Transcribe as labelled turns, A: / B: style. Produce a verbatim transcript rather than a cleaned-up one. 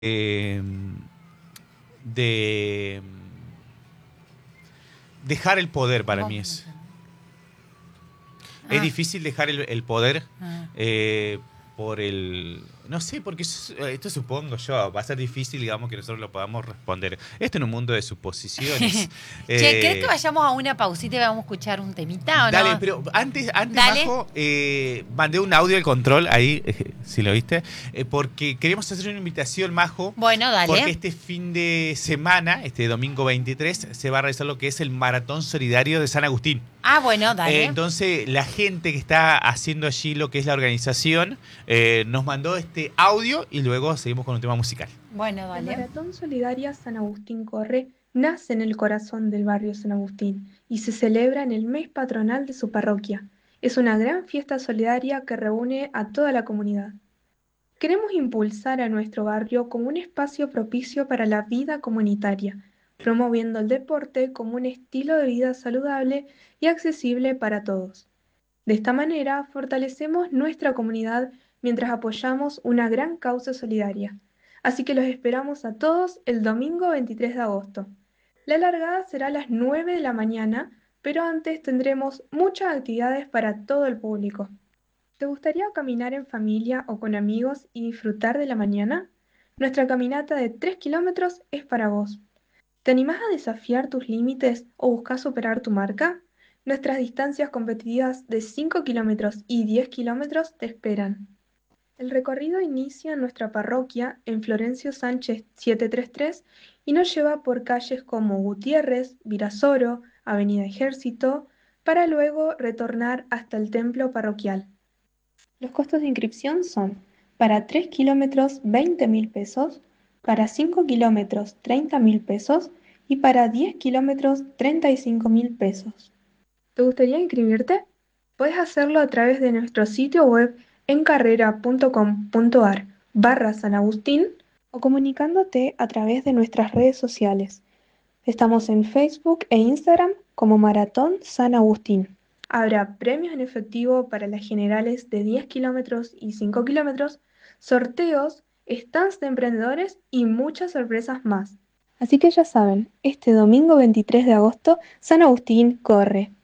A: eh, de dejar el poder para
B: Vos
A: mí
B: mismo.
A: es. Es
B: Ah,
A: difícil dejar el, el poder
B: ah.
A: eh, por el... No sé, porque eso- esto supongo yo, va a ser difícil, digamos, que nosotros lo podamos responder. Esto en un mundo de suposiciones.
B: Che, ¿querés que
A: Eh,
B: vayamos a una pausita y vamos a escuchar un temita o
A: Dale,
B: no?
A: pero antes, antes
B: Dale.
A: Majo, eh, mandé un audio al control ahí, eh, si lo viste, eh, porque queremos hacer una invitación, Majo,
B: Bueno,
A: porque
B: dale.
A: este fin de semana, este domingo veintitrés, se va a realizar lo que es el Maratón Solidario de San Agustín.
B: Ah, bueno,
A: Eh,
B: dale.
A: entonces, la gente que está haciendo allí lo que es la organización eh, nos mandó este audio y luego seguimos con un tema musical.
B: Bueno,
C: La
B: dale.
C: Maratón Solidaria San Agustín Corre nace en el corazón del barrio San Agustín y se celebra en el mes patronal de su parroquia. Es una gran fiesta solidaria que reúne a toda la comunidad. Queremos impulsar a nuestro barrio como un espacio propicio para la vida comunitaria, promoviendo el deporte como un estilo de vida saludable y accesible para todos. De esta manera, fortalecemos nuestra comunidad mientras apoyamos una gran causa solidaria. Así que los esperamos a todos el domingo veintitrés de agosto. La largada será a las nueve de la mañana, pero antes tendremos muchas actividades para todo el público. ¿Te gustaría caminar en familia o con amigos y disfrutar de la mañana? Nuestra caminata de tres kilómetros es para vos. ¿Te animás a desafiar tus límites o buscas superar tu marca? Nuestras distancias competitivas de cinco kilómetros y diez kilómetros te esperan. El recorrido inicia en nuestra parroquia en Florencio Sánchez setecientos treinta y tres y nos lleva por calles como Gutiérrez, Virasoro, Avenida Ejército, para luego retornar hasta el templo parroquial. Los costos de inscripción son: para tres kilómetros veinte mil pesos, para cinco kilómetros treinta mil pesos y para diez kilómetros treinta y cinco mil pesos. ¿Te gustaría inscribirte? Puedes hacerlo a través de nuestro sitio web encarrera.com.ar barra San Agustín o comunicándote a través de nuestras redes sociales. Estamos en Facebook e Instagram como Maratón San Agustín. Habrá premios en efectivo para las generales de diez kilómetros y cinco kilómetros, sorteos, stands de emprendedores y muchas sorpresas más. Así que ya saben, este domingo veintitrés de agosto, San Agustín corre.